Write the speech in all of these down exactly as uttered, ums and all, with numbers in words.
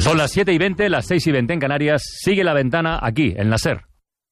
Son las siete y veinte, las seis y veinte en Canarias. Sigue La Ventana aquí, en la SER.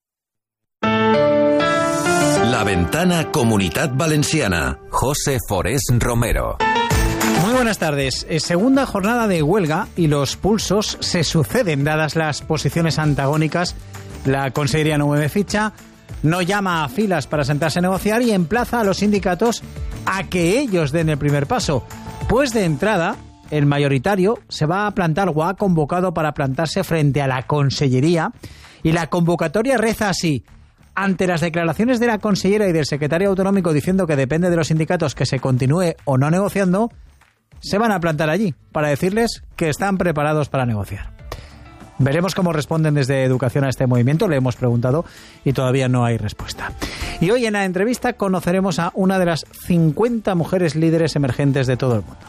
La Ventana Comunitat Valenciana. José Forés Romero. Muy buenas tardes. Segunda jornada de huelga y los pulsos se suceden dadas las posiciones antagónicas. La Consellería no mueve ficha, no llama a filas para sentarse a negociar y emplaza a los sindicatos a que ellos den el primer paso. Pues de entrada, el mayoritario se va a plantar o ha convocado para plantarse frente a la Consellería y la convocatoria reza así. Ante las declaraciones de la consellera y del secretario autonómico diciendo que depende de los sindicatos que se continúe o no negociando, se van a plantar allí para decirles que están preparados para negociar. Veremos cómo responden desde Educación a este movimiento, le hemos preguntado y todavía no hay respuesta. Y hoy en la entrevista conoceremos a una de las cincuenta mujeres líderes emergentes de todo el mundo.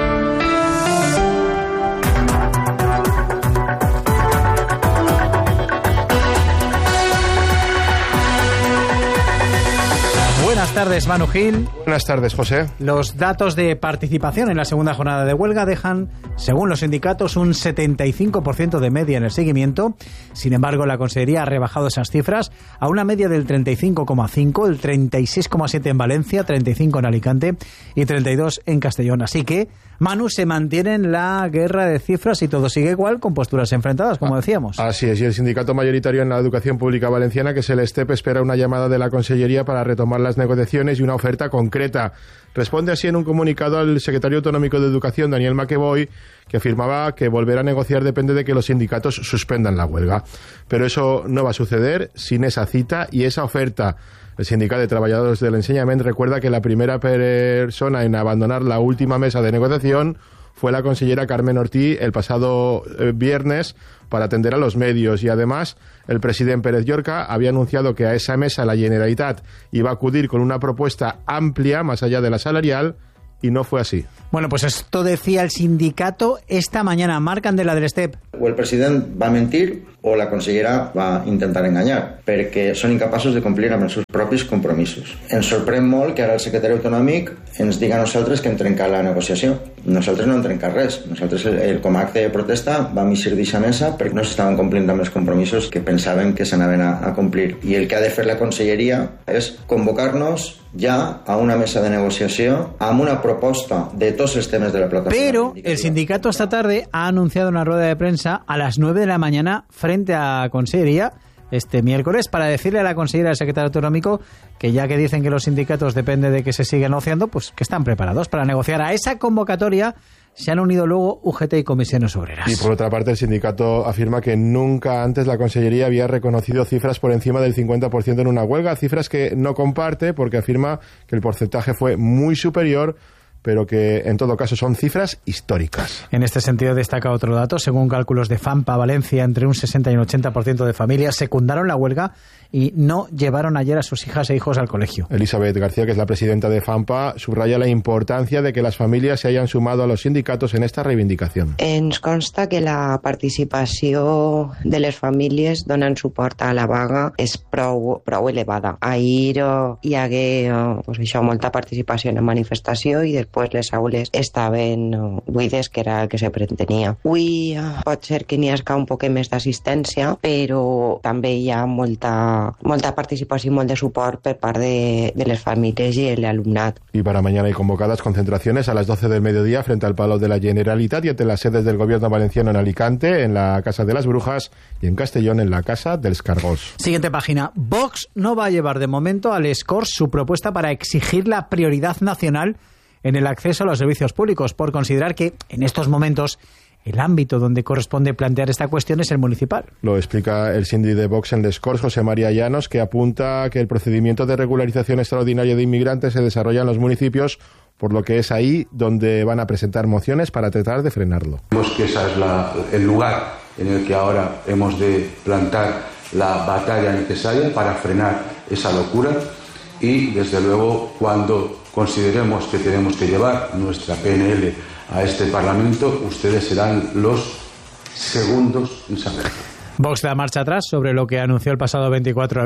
Buenas tardes, Manu Gil. Buenas tardes, José. Los datos de participación en la segunda jornada de huelga dejan, según los sindicatos, un setenta y cinco por ciento de media en el seguimiento. Sin embargo, la Consellería ha rebajado esas cifras a una media del treinta y cinco coma cinco, el treinta y seis coma siete en Valencia, treinta y cinco en Alicante y treinta y dos en Castellón. Así que, Manu, se mantiene en la guerra de cifras y todo sigue igual, con posturas enfrentadas, como decíamos. Así es, y el sindicato mayoritario en la educación pública valenciana, que es el STEP, espera una llamada de la Consellería para retomar las negociaciones y una oferta concreta. Responde así en un comunicado al secretario autonómico de Educación, Daniel Maqueboy, que afirmaba que volver a negociar depende de que los sindicatos suspendan la huelga. Pero eso no va a suceder sin esa cita y esa oferta. El Sindicato de Trabajadores del Enseñament recuerda que la primera persona en abandonar la última mesa de negociación fue la consellera Carmen Ortí el pasado eh, viernes para atender a los medios, y además el presidente Pérez Llorca había anunciado que a esa mesa la Generalitat iba a acudir con una propuesta amplia más allá de la salarial, y no fue así. Bueno, pues esto decía el sindicato esta mañana. Marc Candela del STEP. O el president va mentir o la consellera va intentar enganyar, perquè són incapaços de complir amb els seus propis compromisos. Ens sorprèn molt que ara el secretari autonòmic ens diga a nosaltres que hem trencat la negociació. Nosaltres no hem trencat res. Nosaltres, el, el, com a acte de protesta, vam eixir d'aquesta mesa perquè no s'estaven complint amb els compromisos que pensaven que s'anaven a, a complir. I el que ha de fer la conselleria és convocar-nos ja a una mesa de negociació amb una proposta de tots els temes de la plataforma. Pero el sindicato esta tarde ha anunciado una rueda de prensa a las nueve de la mañana frente a la Consellería este miércoles para decirle a la consellera del secretario autonómico que ya que dicen que los sindicatos depende de que se siga negociando, pues que están preparados para negociar. A esa convocatoria se han unido luego U G T y Comisiones Obreras. Y por otra parte, el sindicato afirma que nunca antes la Consellería había reconocido cifras por encima del cincuenta por ciento en una huelga, cifras que no comparte porque afirma que el porcentaje fue muy superior, pero que en todo caso son cifras históricas. En este sentido destaca otro dato. Según cálculos de FAMPA Valencia, entre un sesenta y un ochenta por ciento de familias secundaron la huelga y no llevaron ayer a sus hijas e hijos al colegio. Elizabeth García, que es la presidenta de FAMPA, subraya la importancia de que las familias se hayan sumado a los sindicatos en esta reivindicación. Ens consta que la participació de les famílies donant suport a la vaga és prou, prou elevada. Ahir oh, hi hagué oh, pues això, molta participació en la manifestació i després pues les aules estaven uh, buides, que era el que se pretenia. Avui uh, pot ser que n'hi hagi un poc més d'assistència, però també hi ha molta, molta participació i molt de suport per part de, de les famílies i l'alumnat. Y para mañana hay convocadas concentraciones a las doce del mediodía frente al Palau de la Generalitat y ante las sedes del Gobierno valenciano en Alicante, en la Casa de las Brujas, y en Castellón, en la Casa dels Cargós. Siguiente página. Vox no va a llevar de momento al Escors su propuesta para exigir la prioridad nacional en el acceso a los servicios públicos, por considerar que en estos momentos el ámbito donde corresponde plantear esta cuestión es el municipal. Lo explica el síndic de Vox en Les Corts, José María Llanos, que apunta que el procedimiento de regularización extraordinaria de inmigrantes se desarrolla en los municipios, por lo que es ahí donde van a presentar mociones para tratar de frenarlo. Vemos que ese es la, el lugar en el que ahora hemos de plantar la batalla necesaria para frenar esa locura y, desde luego, cuando consideremos que tenemos que llevar nuestra P N L a este Parlamento, ustedes serán los segundos en saberlo. Vox da marcha atrás sobre lo que anunció el pasado veinticuatro de abril,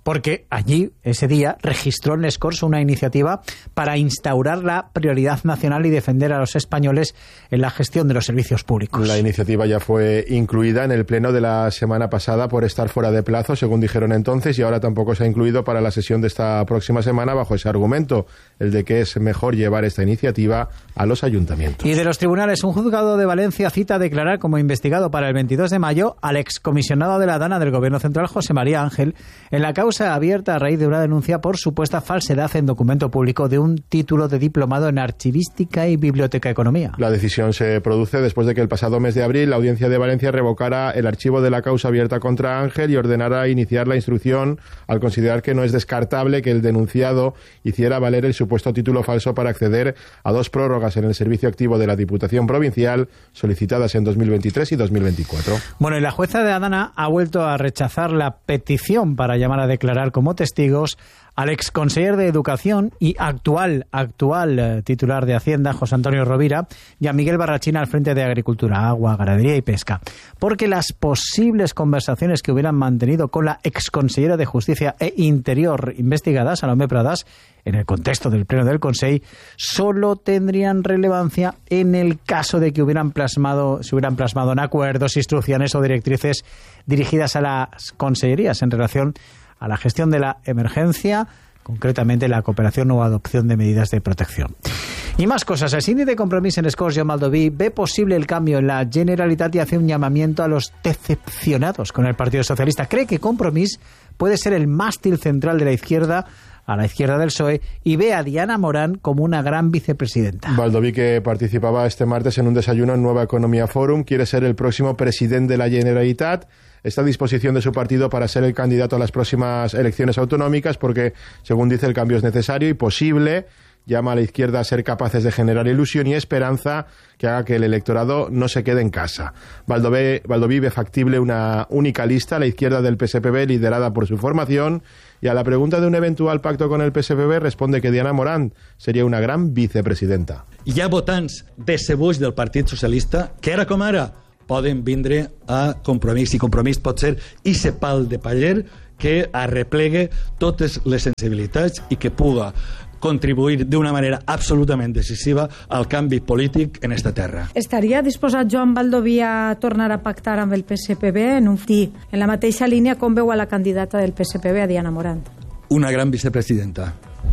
porque allí, ese día, registró en Les Corts una iniciativa para instaurar la prioridad nacional y defender a los españoles en la gestión de los servicios públicos. La iniciativa ya fue incluida en el pleno de la semana pasada por estar fuera de plazo, según dijeron entonces, y ahora tampoco se ha incluido para la sesión de esta próxima semana bajo ese argumento, el de que es mejor llevar esta iniciativa a los ayuntamientos. Y de los tribunales, un juzgado de Valencia cita a declarar como investigado para el veintidós de mayo al excomisionado de la Dana del Gobierno Central, José María Ángel, en la causa abierta a raíz de una denuncia por supuesta falsedad en documento público de un título de diplomado en archivística y biblioteca-economía. La decisión se produce después de que el pasado mes de abril la Audiencia de Valencia revocara el archivo de la causa abierta contra Ángel y ordenara iniciar la instrucción al considerar que no es descartable que el denunciado hiciera valer el supuesto título falso para acceder a dos prórrogas en el servicio activo de la Diputación Provincial solicitadas en dos mil veintitrés y dos mil veinticuatro. Bueno, y la jueza de Adana ha vuelto a rechazar la petición para llamar a declarar como testigos al exconseller de Educación y actual actual eh, titular de Hacienda, José Antonio Rovira, y a Miguel Barrachina al frente de Agricultura, Agua, Ganadería y Pesca, porque las posibles conversaciones que hubieran mantenido con la exconsellera de Justicia e Interior investigadas, Salomé Pradas, en el contexto del Pleno del Consell, solo tendrían relevancia en el caso de que hubieran plasmado, se hubieran plasmado en acuerdos, instrucciones o directrices dirigidas a las consellerías en relación a la gestión de la emergencia, concretamente la cooperación o adopción de medidas de protección. Y más cosas. El síndic de Compromís en Les Corts, Joan Baldoví, ve posible el cambio en la Generalitat y hace un llamamiento a los decepcionados con el Partido Socialista. Cree que Compromís puede ser el mástil central de la izquierda, a la izquierda del P S O E, y ve a Diana Morán como una gran vicepresidenta. Baldoví, que participaba este martes en un desayuno en Nueva Economía Forum, quiere ser el próximo presidente de la Generalitat. Está a disposición de su partido para ser el candidato a las próximas elecciones autonómicas porque, según dice, el cambio es necesario y posible. Llama a la izquierda a ser capaces de generar ilusión y esperanza que haga que el electorado no se quede en casa. Baldoví, Baldoví ve factible una única lista, la izquierda del P S P B, liderada por su formación, y a la pregunta de un eventual pacto con el P S P B responde que Diana Morán seria una gran vicepresidenta. Hi ha votants decebuts del Partit Socialista que ara com ara poden vindre a Compromís, i Compromís pot ser ese pal de paller que arreplegue totes les sensibilitats i que puga contribuir d'una manera absolutament decisiva al canvi polític en esta terra. Estaria disposat Joan Baldoví a tornar a pactar amb el P S P B en un fi, en la mateixa línia com veu a la candidata del P S P B, a Diana Morán? Una gran vicepresidenta.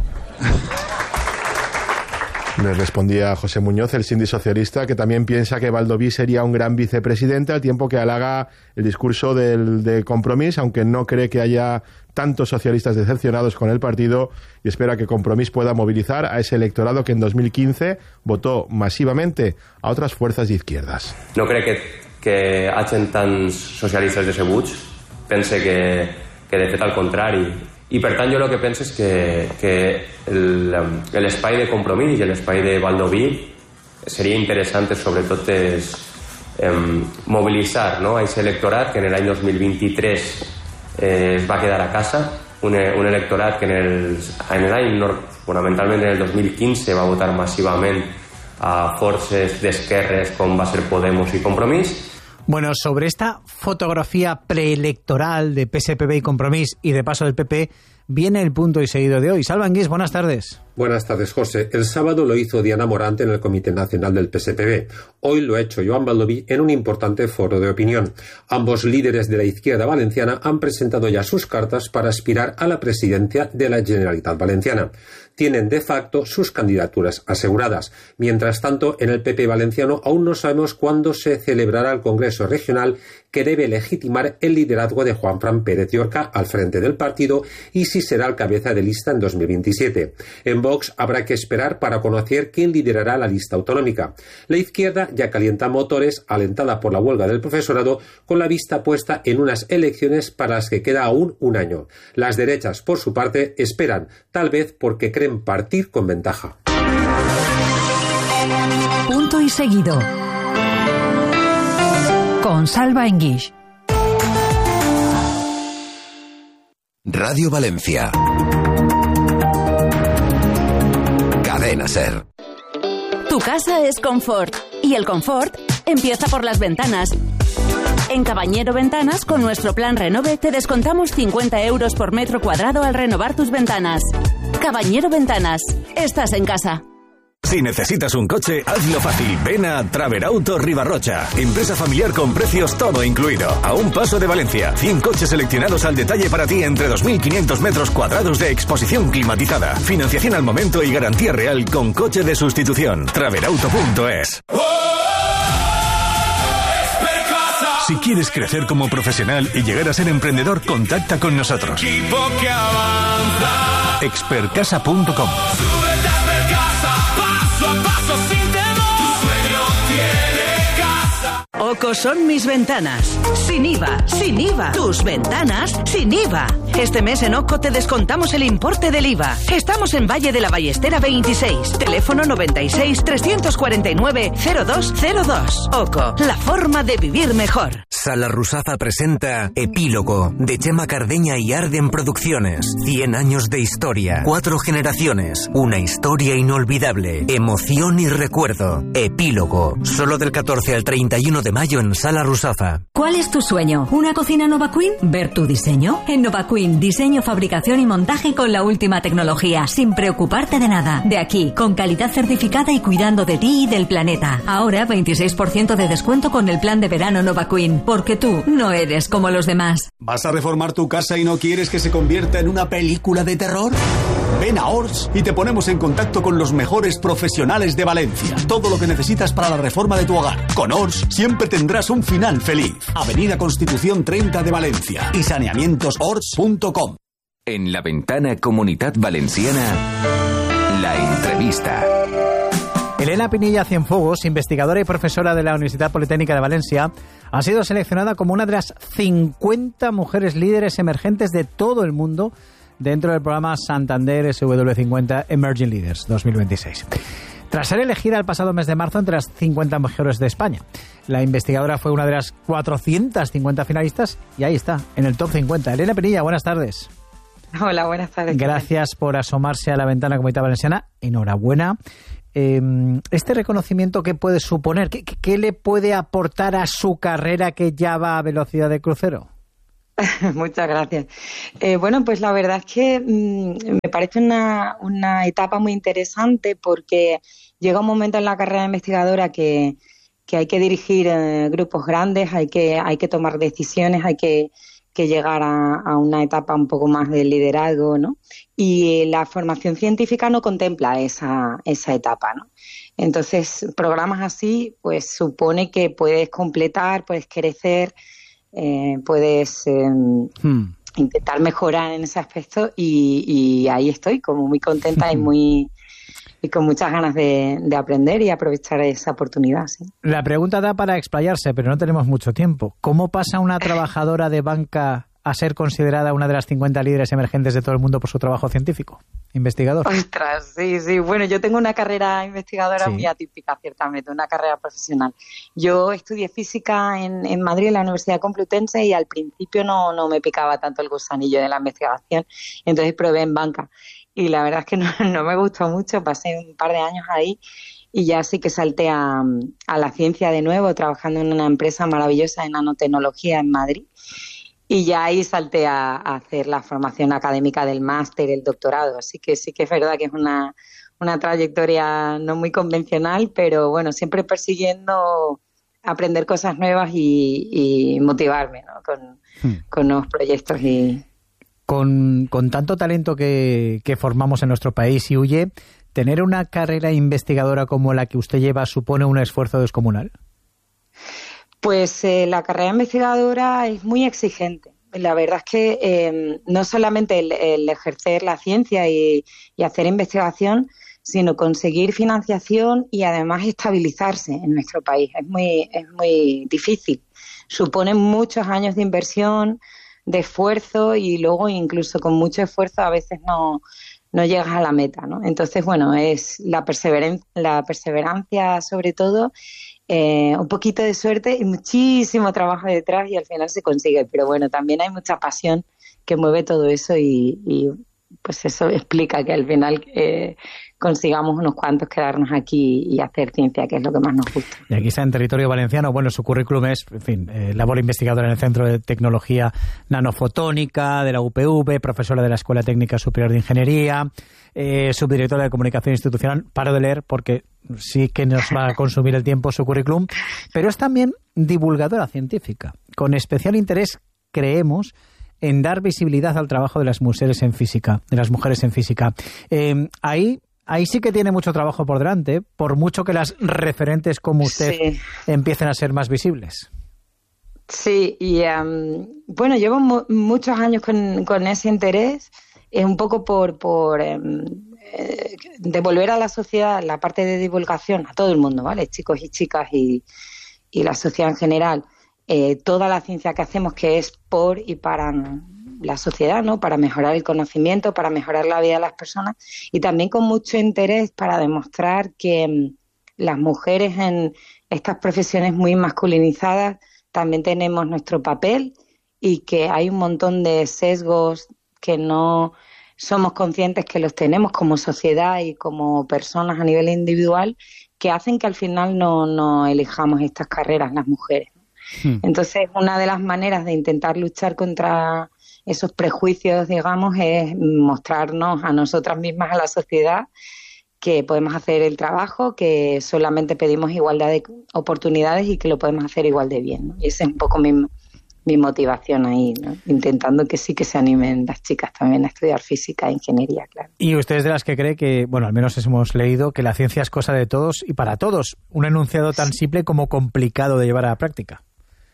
Le respondía José Muñoz, el síndic socialista, que también piensa que Baldoví sería un gran vicepresidente, al tiempo que halaga el discurso del, de Compromís, aunque no cree que haya tantos socialistas decepcionados con el partido, y espera que Compromís pueda movilizar a ese electorado que en dos mil quince votó masivamente a otras fuerzas de izquierdas. No crec que, que hagin tants socialistes decebuts, pense que, que de fet al contrari. I per tant jo el que penso és que, que l'espai de Compromís i l'espai de Baldoví seria interessant sobretot és, eh, mobilitzar, no, a aquest electorat que en l'any dos mil vint-i-tres eh, es va quedar a casa, un, un electorat que en l'any fonamentalment en el dos mil quinze va votar massivament a forces d'esquerres com va ser Podemos i Compromís. Bueno, sobre esta fotografía preelectoral de P S P B y Compromís y de paso del P P, viene el punto y seguido de hoy. Salva Anguís, buenas tardes. Buenas tardes, José. El sábado lo hizo Diana Morán en el Comité Nacional del P S P B. Hoy lo ha hecho Joan Baldoví en un importante foro de opinión. Ambos líderes de la izquierda valenciana han presentado ya sus cartas para aspirar a la presidencia de la Generalitat Valenciana. Tienen de facto sus candidaturas aseguradas. Mientras tanto, en el P P valenciano aún no sabemos cuándo se celebrará el Congreso Regional que debe legitimar el liderazgo de Juanfran Pérez Llorca al frente del partido y si será el cabeza de lista en dos mil veintisiete. En Vox habrá que esperar para conocer quién liderará la lista autonómica. La izquierda ya calienta motores, alentada por la huelga del profesorado, con la vista puesta en unas elecciones para las que queda aún un año. Las derechas, por su parte, esperan, tal vez porque creen partir con ventaja. Punto y seguido. Con Salva Anguix. Radio Valencia. Cadena Ser. Tu casa es confort y el confort empieza por las ventanas. En Cabañero Ventanas, con nuestro plan Renove, te descontamos cincuenta euros por metro cuadrado al renovar tus ventanas. Cabañero Ventanas, estás en casa. Si necesitas un coche, hazlo fácil. Ven a Traverauto Ribarrocha. Empresa familiar con precios todo incluido. A un paso de Valencia. cien coches seleccionados al detalle para ti entre dos mil quinientos metros cuadrados de exposición climatizada. Financiación al momento y garantía real con coche de sustitución. Traverauto punto es. Si quieres crecer como profesional y llegar a ser emprendedor, contacta con nosotros. expertcasa punto com. Oco son mis ventanas. Sin I V A, sin I V A. Tus ventanas sin I V A. Este mes en Oco te descontamos el importe del I V A. Estamos en Valle de la Ballestera veintiséis. Teléfono noventa y seis, trescientos cuarenta y nueve, cero dos cero dos. Oco, la forma de vivir mejor. Sala Rusafa presenta Epílogo, de Chema Cardeña y Arden Producciones. cien años de historia, cuatro generaciones, una historia inolvidable, emoción y recuerdo. Epílogo, solo del catorce al treinta y uno de mayo en Sala Rusafa. ¿Cuál es tu sueño? ¿Una cocina Nova Queen? ¿Ver tu diseño? En Nova Queen, diseño, fabricación y montaje con la última tecnología, sin preocuparte de nada. De aquí, con calidad certificada y cuidando de ti y del planeta. Ahora, veintiséis por ciento de descuento con el plan de verano Nova Queen, porque tú no eres como los demás. ¿Vas a reformar tu casa y no quieres que se convierta en una película de terror? Ven a Ors y te ponemos en contacto con los mejores profesionales de Valencia. Todo lo que necesitas para la reforma de tu hogar. Con Ors siempre tendrás un final feliz. Avenida Constitución treinta de Valencia y saneamientos ors punto com. En La Ventana Comunitat Valenciana, la entrevista. Elena Pinilla Cienfuegos, investigadora y profesora de la Universidad Politécnica de Valencia, ha sido seleccionada como una de las cincuenta mujeres líderes emergentes de todo el mundo dentro del programa Santander S W cincuenta Emerging Leaders dos mil veintiséis. Tras ser elegida el pasado mes de marzo entre las cincuenta mejores de España, la investigadora fue una de las cuatrocientas cincuenta finalistas y ahí está, en el top cincuenta. Elena Pinilla, buenas tardes. Hola, buenas tardes. Gracias por asomarse a la ventana Comunidad Valenciana. Enhorabuena. Eh, este reconocimiento, ¿qué puede suponer? ¿Qué, ¿Qué le puede aportar a su carrera que ya va a velocidad de crucero? Muchas gracias. Eh, bueno, pues la verdad es que mmm, me parece una, una etapa muy interesante porque llega un momento en la carrera investigadora que, que hay que dirigir eh, grupos grandes, hay que, hay que tomar decisiones, hay que, que llegar a, a una etapa un poco más de liderazgo, ¿no? Y la formación científica no contempla esa, esa etapa, ¿no? Entonces, programas así, pues supone que puedes completar, puedes crecer, eh, puedes eh, hmm. intentar mejorar en ese aspecto y, y ahí estoy, como muy contenta y muy y con muchas ganas de, de aprender y aprovechar esa oportunidad. ¿Sí? La pregunta da para explayarse, pero no tenemos mucho tiempo. ¿Cómo pasa una trabajadora de banca a ser considerada una de las cincuenta líderes emergentes de todo el mundo por su trabajo científico, investigador? Ostras, sí, sí. Bueno, yo tengo una carrera investigadora sí. muy atípica, ciertamente, una carrera profesional. Yo estudié física en, en Madrid, en la Universidad Complutense, y al principio no, no me picaba tanto el gusanillo de la investigación, entonces probé en banca. Y la verdad es que no, no me gustó mucho, pasé un par de años ahí y ya sí que salté a, a la ciencia de nuevo, trabajando en una empresa maravillosa de nanotecnología en Madrid. Y ya ahí salté a, a hacer la formación académica del máster, el doctorado. Así que sí que es verdad que es una, una trayectoria no muy convencional, pero bueno, siempre persiguiendo aprender cosas nuevas y, y motivarme, ¿no? con, hmm. con nuevos proyectos. Y con, con tanto talento que, que formamos en nuestro país y huye, ¿tener una carrera investigadora como la que usted lleva supone un esfuerzo descomunal? Pues eh, la carrera investigadora es muy exigente. La verdad es que eh, no solamente el, el ejercer la ciencia y, y hacer investigación, sino conseguir financiación y además estabilizarse en nuestro país. Es muy, es muy difícil. Supone muchos años de inversión, de esfuerzo y luego incluso con mucho esfuerzo a veces no, no llegas a la meta, ¿no? Entonces, bueno, es la perseverancia, la perseverancia sobre todo, Eh, un poquito de suerte y muchísimo trabajo detrás y al final se consigue. Pero bueno, también hay mucha pasión que mueve todo eso y, y pues eso explica que al final eh, consigamos unos cuantos quedarnos aquí y hacer ciencia, que es lo que más nos gusta. Y aquí está en territorio valenciano. Bueno, su currículum es, en fin, eh, labor investigadora en el Centro de Tecnología Nanofotónica de la U P V, profesora de la Escuela Técnica Superior de Ingeniería, eh, subdirectora de Comunicación Institucional. Paro de leer porque sí que nos va a consumir el tiempo su currículum, pero es también divulgadora científica, con especial interés, creemos, en dar visibilidad al trabajo de las mujeres en física, de las mujeres en física. Eh, ahí Ahí sí que tiene mucho trabajo por delante, por mucho que las referentes como usted sí. empiecen a ser más visibles. Sí, y um, bueno, llevo mu- muchos años con, con ese interés, es un poco por, por um, eh, devolver a la sociedad la parte de divulgación, a todo el mundo, ¿vale? Chicos y chicas y, y la sociedad en general, eh, toda la ciencia que hacemos que es por y para la sociedad, ¿no? Para mejorar el conocimiento, para mejorar la vida de las personas, y también con mucho interés para demostrar que um, las mujeres en estas profesiones muy masculinizadas también tenemos nuestro papel y que hay un montón de sesgos que no somos conscientes que los tenemos como sociedad y como personas a nivel individual, que hacen que al final no, no elijamos estas carreras las mujeres. Hmm. Entonces, una de las maneras de intentar luchar contra esos prejuicios, digamos, es mostrarnos a nosotras mismas, a la sociedad, que podemos hacer el trabajo, que solamente pedimos igualdad de oportunidades y que lo podemos hacer igual de bien, ¿no? Y esa es un poco mi, mi motivación ahí, ¿no? Intentando que sí que se animen las chicas también a estudiar física e ingeniería, claro. Y usted es de las que cree que, bueno, al menos hemos leído, que la ciencia es cosa de todos y para todos. Un enunciado tan simple como complicado de llevar a la práctica.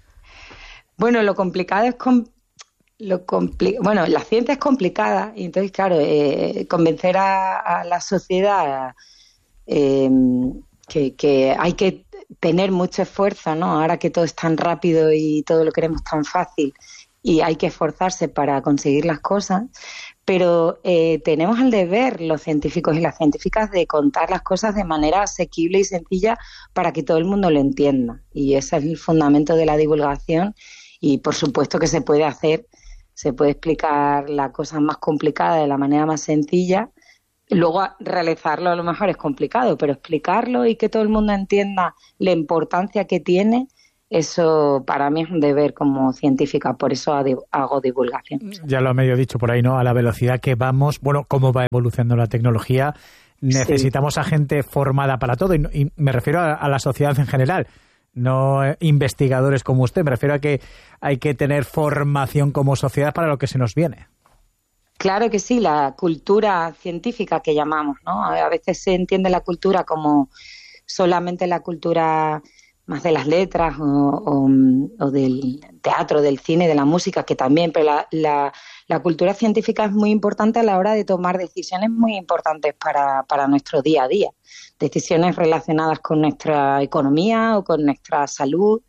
Bueno, lo complicado es... Com- Lo compli- bueno, la ciencia es complicada y entonces, claro, eh, convencer a, a la sociedad eh, que, que hay que tener mucho esfuerzo, ¿no? Ahora que todo es tan rápido y todo lo queremos tan fácil y hay que esforzarse para conseguir las cosas, pero eh, tenemos el deber, los científicos y las científicas, de contar las cosas de manera asequible y sencilla para que todo el mundo lo entienda. Y ese es el fundamento de la divulgación y, por supuesto, que se puede hacer. Se puede explicar la cosa más complicada de la manera más sencilla. Luego realizarlo a lo mejor es complicado, pero explicarlo y que todo el mundo entienda la importancia que tiene, eso para mí es un deber como científica, por eso hago divulgación. Ya lo ha medio dicho por ahí, ¿no? A la velocidad que vamos, bueno, cómo va evolucionando la tecnología, necesitamos sí. a gente formada para todo, y, y me refiero a, a la sociedad en general. No investigadores como usted, me refiero a que hay que tener formación como sociedad para lo que se nos viene. Claro que sí, la cultura científica que llamamos, ¿no? A veces se entiende la cultura como solamente la cultura más de las letras o, o, o del teatro, del cine, de la música, que también, pero la, la, la cultura científica es muy importante a la hora de tomar decisiones muy importantes para, para nuestro día a día. Decisiones relacionadas con nuestra economía o con nuestra salud,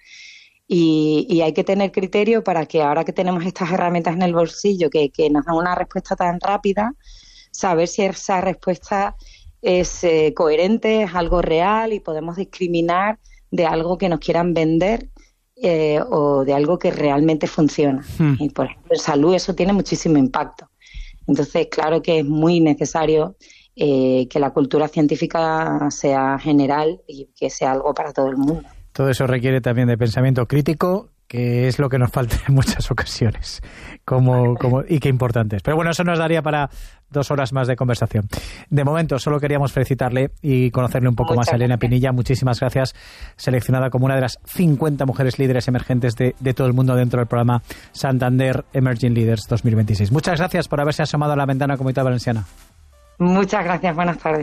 y, y hay que tener criterio para que ahora que tenemos estas herramientas en el bolsillo que, que nos dan una respuesta tan rápida, saber si esa respuesta es eh, coherente, es algo real y podemos discriminar de algo que nos quieran vender eh, o de algo que realmente funciona. Hmm. Y por ejemplo, en salud eso tiene muchísimo impacto. Entonces, claro que es muy necesario Eh, que la cultura científica sea general y que sea algo para todo el mundo. Todo eso requiere también de pensamiento crítico, que es lo que nos falta en muchas ocasiones, como, como y qué importante es. Pero bueno, eso nos daría para dos horas más de conversación. De momento, solo queríamos felicitarle y conocerle un poco Muchas más a Elena gracias. Pinilla. Muchísimas gracias, seleccionada como una de las cincuenta mujeres líderes emergentes de, de todo el mundo dentro del programa Santander Emerging Leaders dos mil veintiséis. Muchas gracias por haberse asomado a la ventana Comunidad Valenciana. Muchas gracias, buenas tardes.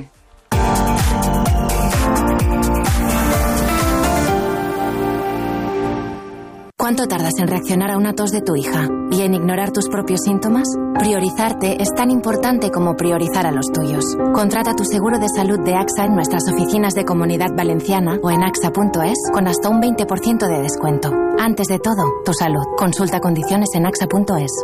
¿Cuánto tardas en reaccionar a una tos de tu hija y en ignorar tus propios síntomas? Priorizarte es tan importante como priorizar a los tuyos. Contrata tu seguro de salud de AXA en nuestras oficinas de Comunidad Valenciana o en axa punto es con hasta un veinte por ciento de descuento. Antes de todo, tu salud. Consulta condiciones en axa punto es.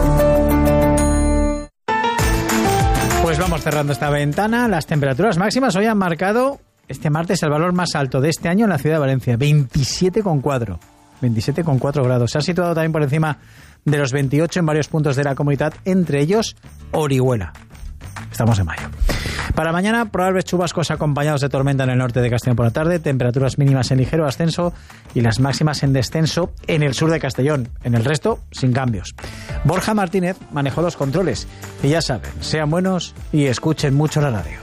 Pues vamos cerrando esta ventana. Las temperaturas máximas hoy han marcado este martes el valor más alto de este año en la ciudad de Valencia, veintisiete coma cuatro. veintisiete coma cuatro grados. Se ha situado también por encima de los veintiocho en varios puntos de la comunidad, entre ellos Orihuela. Estamos en mayo. Para mañana, probables chubascos acompañados de tormenta en el norte de Castellón por la tarde, temperaturas mínimas en ligero ascenso y las máximas en descenso en el sur de Castellón. En el resto, sin cambios. Borja Martínez manejó los controles y ya saben, sean buenos y escuchen mucho la radio.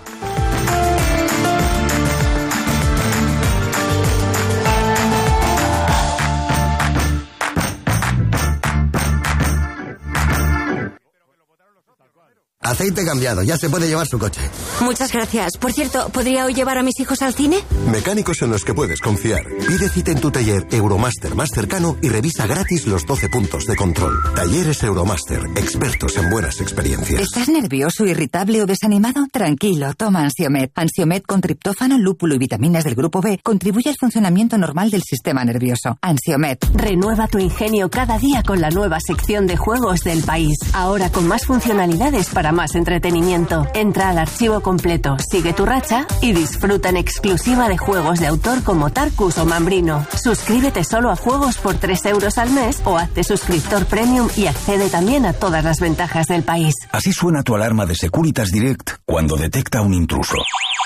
Aceite cambiado, ya se puede llevar su coche. Muchas gracias. Por cierto, ¿podría hoy llevar a mis hijos al cine? Mecánicos en los que puedes confiar. Pide cita en tu taller Euromaster más cercano y revisa gratis los doce puntos de control. Talleres Euromaster, expertos en buenas experiencias. ¿Estás nervioso, irritable o desanimado? Tranquilo, toma Ansiomed. Ansiomed con triptófano, lúpulo y vitaminas del grupo B contribuye al funcionamiento normal del sistema nervioso. Ansiomed. Renueva tu ingenio cada día con la nueva sección de juegos del país. Ahora con más funcionalidades para más entretenimiento. Entra al archivo completo, sigue tu racha y disfruta en exclusiva de juegos de autor como Tarkus o Mambrino. Suscríbete solo a juegos por tres euros al mes o hazte suscriptor premium y accede también a todas las ventajas del país. Así suena tu alarma de Securitas Direct cuando detecta un intruso.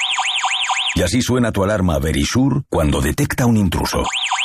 Y así suena tu alarma Verisure cuando detecta un intruso.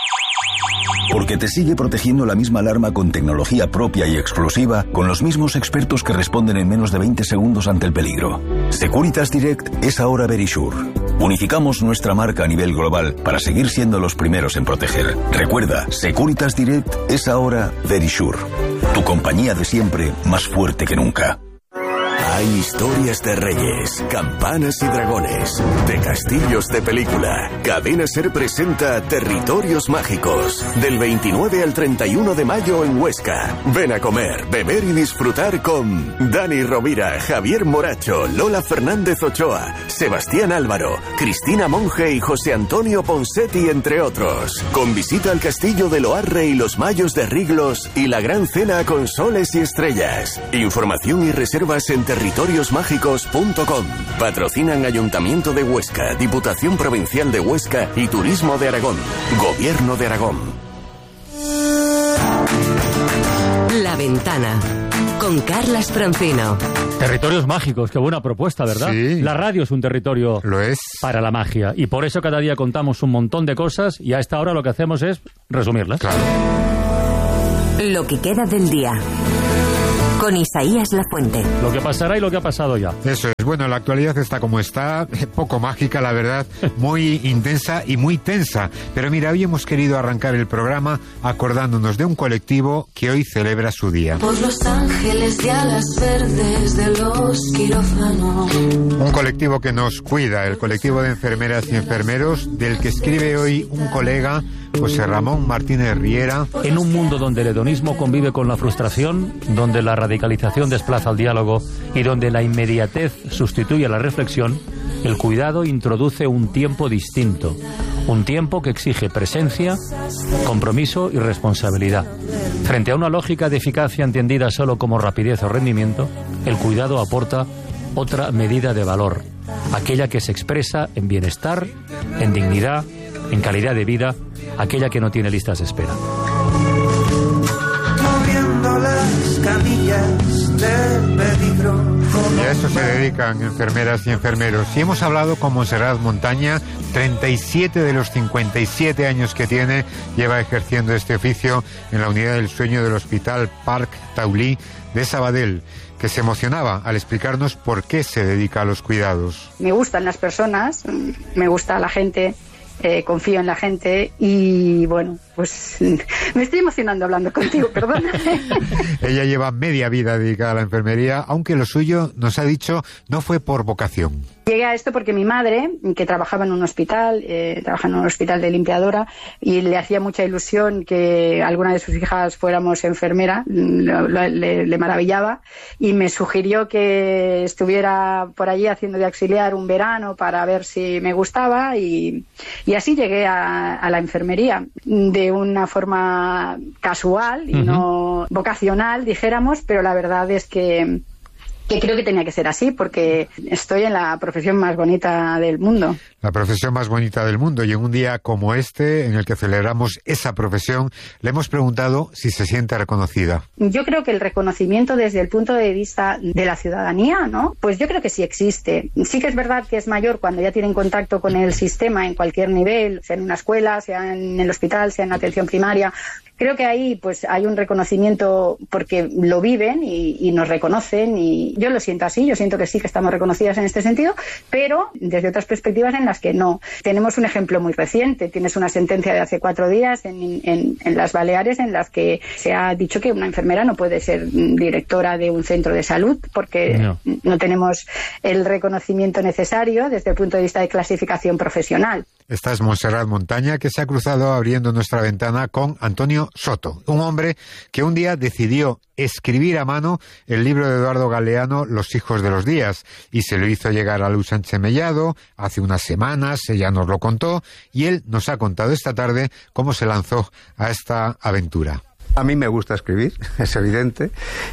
Porque te sigue protegiendo la misma alarma con tecnología propia y exclusiva, con los mismos expertos que responden en menos de veinte segundos ante el peligro. Securitas Direct es ahora Verisure. Unificamos nuestra marca a nivel global para seguir siendo los primeros en proteger. Recuerda, Securitas Direct es ahora Verisure. Tu compañía de siempre, más fuerte que nunca. Hay historias de reyes, campanas y dragones, de castillos de película. Cadena Ser presenta Territorios Mágicos, del veintinueve al treinta y uno de mayo en Huesca. Ven a comer, beber y disfrutar con Dani Rovira, Javier Moracho, Lola Fernández Ochoa, Sebastián Álvaro, Cristina Monge y José Antonio Ponsetti, entre otros. Con visita al castillo de Loarre y los Mayos de Riglos y la gran cena con soles y estrellas. Información y reservas en territorios mágicos punto com. Patrocinan Ayuntamiento de Huesca, Diputación Provincial de Huesca y Turismo de Aragón. Gobierno de Aragón. La Ventana, con Carlas Francino. Territorios mágicos, qué buena propuesta, ¿verdad? Sí. La radio es un territorio Lo es. para la magia. Y por eso cada día contamos un montón de cosas y a esta hora lo que hacemos es resumirlas. Claro. Lo que queda del día. Con Isaías Lafuente. Lo que pasará y lo que ha pasado ya. Eso es. Bueno, la actualidad está como está, poco mágica, la verdad, muy intensa y muy tensa. Pero mira, hoy hemos querido arrancar el programa acordándonos de un colectivo que hoy celebra su día. Por los ángeles de alas verdes de los quirófanos. Un colectivo que nos cuida, el colectivo de enfermeras y enfermeros, del que escribe hoy un colega, José Ramón Martínez Riera. En un mundo donde el hedonismo convive con la frustración, donde la radicalización desplaza al diálogo y donde la inmediatez sustituye a la reflexión, el cuidado introduce un tiempo distinto, un tiempo que exige presencia, compromiso y responsabilidad. Frente a una lógica de eficacia entendida solo como rapidez o rendimiento, el cuidado aporta otra medida de valor, aquella que se expresa en bienestar, en dignidad, en calidad de vida, aquella que no tiene listas de espera. Moviendo las camillas del peligro. Y a eso se dedican enfermeras y enfermeros. Y hemos hablado con Montserrat Montaña, treinta y siete de los cincuenta y siete años que tiene, lleva ejerciendo este oficio en la unidad del sueño del Hospital Parc Taulí de Sabadell, que se emocionaba al explicarnos por qué se dedica a los cuidados. Me gustan las personas, me gusta la gente. Eh, confío en la gente y bueno, pues me estoy emocionando hablando contigo, perdona. Ella lleva media vida dedicada a la enfermería, aunque lo suyo, nos ha dicho, no fue por vocación. Llegué a esto porque mi madre, que trabajaba en un hospital, eh, trabaja en un hospital de limpiadora, y le hacía mucha ilusión que alguna de sus hijas fuéramos enfermera, lo, lo, le, le maravillaba, y me sugirió que estuviera por allí haciendo de auxiliar un verano para ver si me gustaba, y, y así llegué a, a la enfermería, de una forma casual y uh-huh. no vocacional, dijéramos, pero la verdad es que que creo que tenía que ser así, porque estoy en la profesión más bonita del mundo. La profesión más bonita del mundo, y en un día como este, en el que celebramos esa profesión, le hemos preguntado si se siente reconocida. Yo creo que el reconocimiento desde el punto de vista de la ciudadanía, ¿no? Pues yo creo que sí existe. Sí que es verdad que es mayor cuando ya tienen contacto con el sistema en cualquier nivel, sea en una escuela, sea en el hospital, sea en la atención primaria. Creo que ahí pues hay un reconocimiento porque lo viven y, y nos reconocen, y yo lo siento así, yo siento que sí que estamos reconocidas en este sentido, pero desde otras perspectivas en las que no. Tenemos un ejemplo muy reciente, tienes una sentencia de hace cuatro días en, en, en las Baleares en las que se ha dicho que una enfermera no puede ser directora de un centro de salud porque no, no tenemos el reconocimiento necesario desde el punto de vista de clasificación profesional. Esta es Montserrat Montaña, que se ha cruzado abriendo nuestra ventana con Antonio Soto, un hombre que un día decidió escribir a mano el libro de Eduardo Galeano, Los hijos de los días, y se lo hizo llegar a Luz Sánchez Mellado hace unas semanas. Ella nos lo contó y él nos ha contado esta tarde cómo se lanzó a esta aventura. A mí me gusta escribir, es evidente,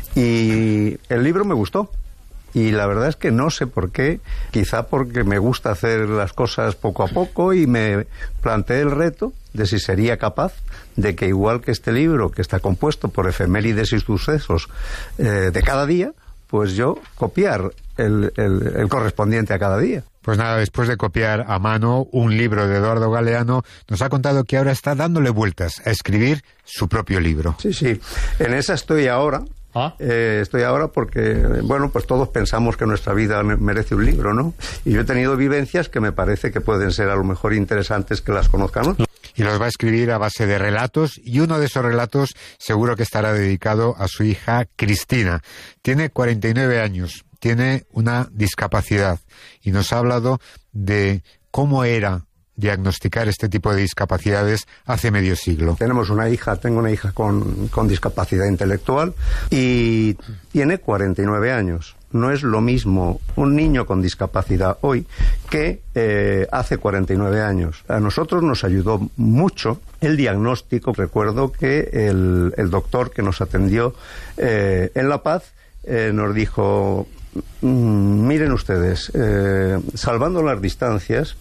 y el libro me gustó. Y la verdad es que no sé por qué, quizá porque me gusta hacer las cosas poco a poco, y me planteé el reto de si sería capaz de que, igual que este libro, que está compuesto por efemérides y sucesos eh, de cada día, pues yo copiar el, el, el correspondiente a cada día. Pues nada, después de copiar a mano un libro de Eduardo Galeano, nos ha contado que ahora está dándole vueltas a escribir su propio libro. Sí, sí, en esa estoy ahora. ¿Ah? Eh, estoy ahora porque, bueno, pues todos pensamos que nuestra vida merece un libro, ¿no? Y yo he tenido vivencias que me parece que pueden ser a lo mejor interesantes que las conozcan, ¿no? Y los va a escribir a base de relatos, y uno de esos relatos seguro que estará dedicado a su hija Cristina. Tiene cuarenta y nueve años, tiene una discapacidad, y nos ha hablado de cómo era diagnosticar este tipo de discapacidades hace medio siglo. Tenemos una hija, tengo una hija con, con discapacidad intelectual y tiene cuarenta y nueve años. No es lo mismo un niño con discapacidad hoy que eh, hace cuarenta y nueve años. A nosotros nos ayudó mucho el diagnóstico. Recuerdo que el, el doctor que nos atendió eh, en La Paz eh, nos dijo, mmm, miren ustedes, eh, salvando las distancias,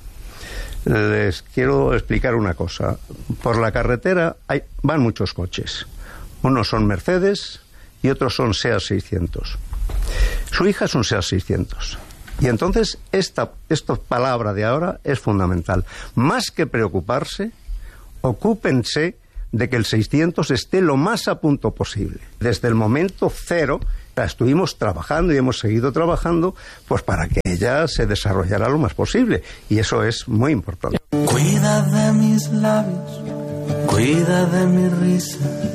les quiero explicar una cosa. Por la carretera hay, van muchos coches. Unos son Mercedes y otros son SEAT seiscientos. Su hija es un SEAT seiscientos. Y entonces esta, esta palabra de ahora es fundamental. Más que preocuparse, ocúpense de que el seiscientos esté lo más a punto posible. Desde el momento cero estuvimos trabajando y hemos seguido trabajando pues para que ella se desarrollara lo más posible, y eso es muy importante. Cuida de mis labios, cuida de mi risa,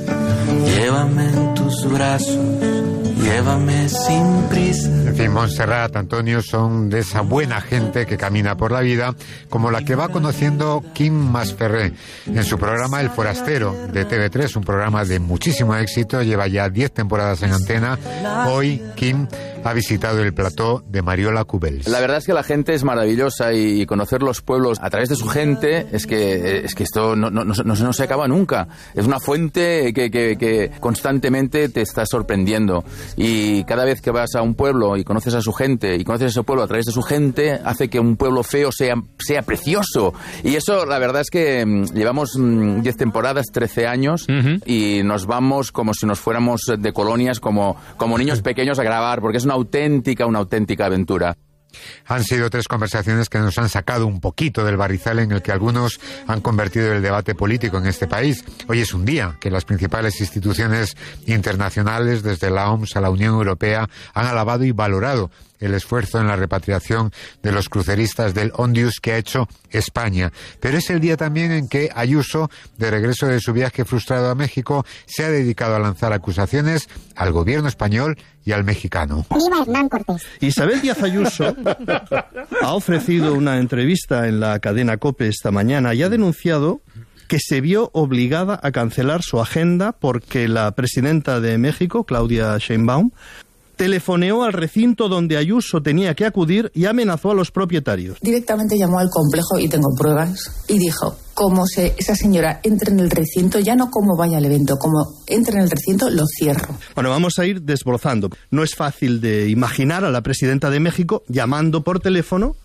llévame en tus brazos, llévame sin prisa. En fin, Montserrat, Antonio, son de esa buena gente que camina por la vida, como la que va conociendo Kim Masferrer en su programa El Forastero de T V tres, un programa de muchísimo éxito, lleva ya diez temporadas en antena. Hoy Kim ha visitado el plató de Mariola Cubels. La verdad es que la gente es maravillosa, y conocer los pueblos a través de su gente es que es que esto no, no, no, no, no se acaba nunca. Es una fuente que, que, que constantemente te está sorprendiendo, y cada vez que vas a un pueblo y conoces a su gente y conoces a ese pueblo a través de su gente, hace que un pueblo feo sea, sea precioso. Y eso, la verdad es que mmm, llevamos mmm, diez temporadas, trece años, uh-huh. y nos vamos como si nos fuéramos de colonias, como, como niños pequeños a grabar, porque es una auténtica, una auténtica aventura. Han sido tres conversaciones que nos han sacado un poquito del barrizal en el que algunos han convertido el debate político en este país. Hoy es un día que las principales instituciones internacionales, desde la O M S a la Unión Europea, han alabado y valorado el esfuerzo en la repatriación de los cruceristas del Ondius que ha hecho España. Pero es el día también en que Ayuso, de regreso de su viaje frustrado a México, se ha dedicado a lanzar acusaciones al gobierno español y al mexicano. Viva Hernán Cortés. Isabel Díaz Ayuso ha ofrecido una entrevista en la cadena COPE esta mañana y ha denunciado que se vio obligada a cancelar su agenda porque la presidenta de México, Claudia Sheinbaum, telefoneó al recinto donde Ayuso tenía que acudir y amenazó a los propietarios. Directamente llamó al complejo, y tengo pruebas, y dijo, como se, esa señora entre en el recinto, ya no como vaya al evento, como entre en el recinto, lo cierro. Bueno, vamos a ir desbrozando. No es fácil de imaginar a la presidenta de México llamando por teléfono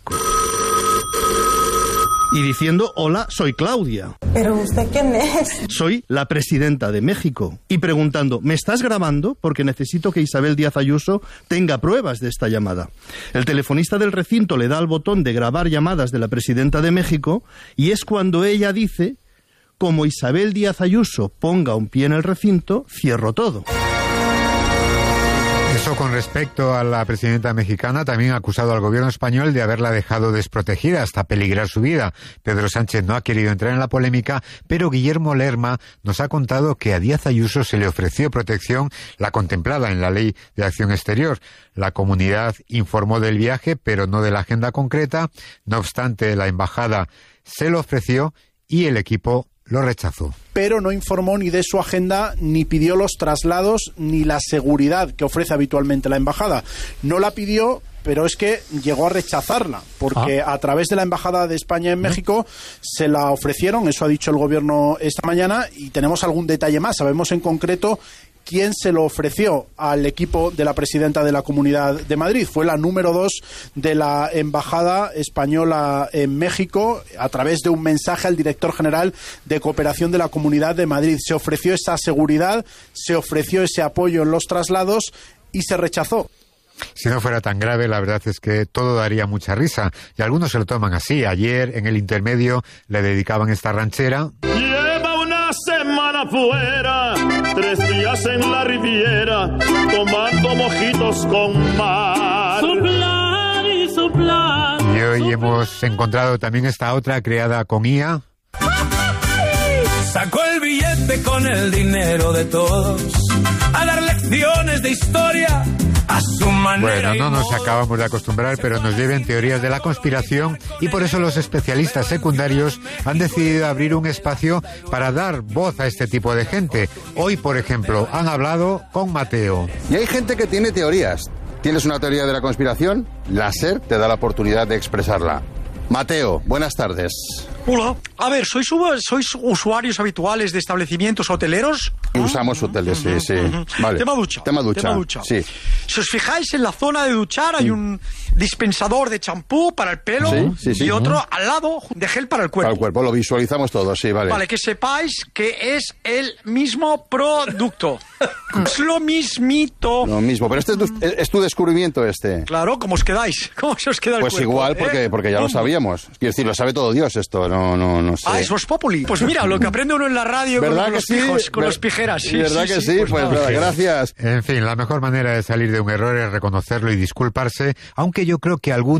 y diciendo, hola, soy Claudia. ¿Pero usted quién es? Soy la presidenta de México. Y preguntando, ¿me estás grabando? Porque necesito que Isabel Díaz Ayuso tenga pruebas de esta llamada. El telefonista del recinto le da al botón de grabar llamadas de la presidenta de México y es cuando ella dice, como Isabel Díaz Ayuso ponga un pie en el recinto, cierro todo. Eso con respecto a la presidenta mexicana, también ha acusado al gobierno español de haberla dejado desprotegida hasta peligrar su vida. Pedro Sánchez no ha querido entrar en la polémica, pero Guillermo Lerma nos ha contado que a Díaz Ayuso se le ofreció protección, la contemplada en la Ley de Acción Exterior. La comunidad informó del viaje, pero no de la agenda concreta. No obstante, la embajada se lo ofreció y el equipo lo rechazó. Pero no informó ni de su agenda, ni pidió los traslados, ni la seguridad que ofrece habitualmente la embajada. No la pidió, pero es que llegó a rechazarla, porque ah. a través de la Embajada de España en México se la ofrecieron, eso ha dicho el gobierno esta mañana, y tenemos algún detalle más. Sabemos en concreto quién se lo ofreció al equipo de la presidenta de la Comunidad de Madrid. Fue la número dos de la Embajada Española en México, a través de un mensaje al director general de Cooperación de la Comunidad de Madrid. Se ofreció esa seguridad, se ofreció ese apoyo en los traslados y se rechazó. Si no fuera tan grave, la verdad es que todo daría mucha risa. Y algunos se lo toman así. Ayer, en el intermedio, le dedicaban esta ranchera. Lleva una semana fuera, tres días en la Riviera, tomando mojitos con mar. Soplar y soplar. Y hoy hemos encontrado también esta otra creada con I A. Sacó el billete con el dinero de todos a dar lecciones de historia a su manera. Bueno, no nos acabamos de acostumbrar, pero nos lleven teorías de la conspiración y por eso los especialistas secundarios han decidido abrir un espacio para dar voz a este tipo de gente. Hoy, por ejemplo, han hablado con Mateo. Y hay gente que tiene teorías. ¿Tienes una teoría de la conspiración? La SER te da la oportunidad de expresarla. Mateo, buenas tardes. Hola. A ver, ¿sois, ¿sois usuarios habituales de establecimientos hoteleros? Usamos hoteles, sí, sí. Vale. Tema ducha. Tema ducha. Tema ducha. Sí. Si os fijáis, en la zona de duchar hay un dispensador de champú para el pelo sí, sí, sí. y otro al lado de gel para el cuerpo. Para el cuerpo, lo visualizamos todo, sí, vale. Vale, que sepáis que es el mismo producto. Es lo mismito. Lo mismo, pero este es tu, es tu descubrimiento este. Claro, ¿cómo os quedáis? ¿Cómo se os queda el pues cuerpo? Pues igual, porque, ¿eh? porque ya ¿Cómo? Lo sabíamos. Quiero decir, lo sabe todo Dios esto, no, no, no sé. Ah, es Vox Populi. Pues mira, lo que aprende uno en la radio con, con los sí? pijos, con Ver, los pijeras. Sí, ¿Verdad sí, que sí? sí? Pues, pues nada, gracias. En fin, la mejor manera de salir de un error es reconocerlo y disculparse, aunque yo creo que algún